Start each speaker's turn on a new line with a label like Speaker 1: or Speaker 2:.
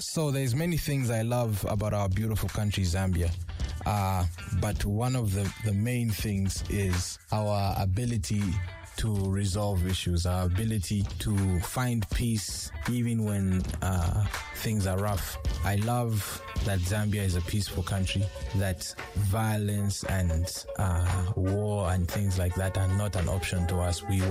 Speaker 1: So there's many things I love about our beautiful country, Zambia. But one of the main things is our ability to resolve issues, our ability to find peace even when things are rough. I love that Zambia is a peaceful country, that violence and war and things like that are not an option to us. We